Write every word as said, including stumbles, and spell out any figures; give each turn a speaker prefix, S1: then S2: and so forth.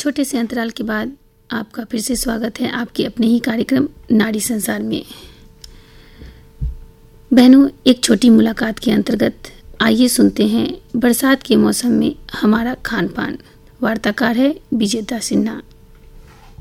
S1: छोटे से अंतराल के बाद आपका फिर से स्वागत है आपके अपने ही कार्यक्रम नारी संसार में। बहनों, एक छोटी मुलाकात के अंतर्गत आइए सुनते हैं बरसात के मौसम में हमारा खान पान। वार्ताकार है विजेता सिन्हा।